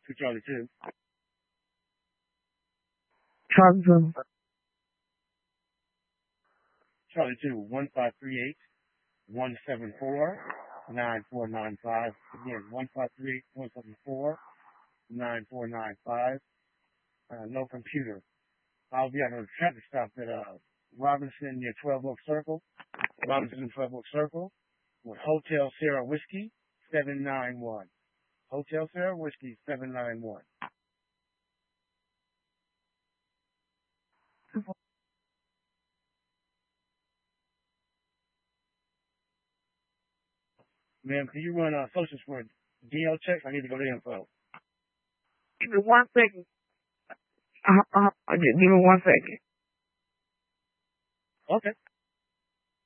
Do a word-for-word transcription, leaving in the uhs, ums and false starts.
to Charlie two. Charlie two. Charlie two, one five three eight, one seven four, nine four nine five. Again, one five three eight, one seven four, nine four nine five. Uh, no computer. I'll be at a traffic stop at uh, Robinson near twelve Oak Circle. Robinson and twelve Oak Circle with Hotel Sierra Whiskey seven nine one. Hotel Sierra Whiskey seven nine one. Ma'am, can you run uh, socials for D L checks? I need to go to info. Give me one second. Uh, uh, give me one second. Okay.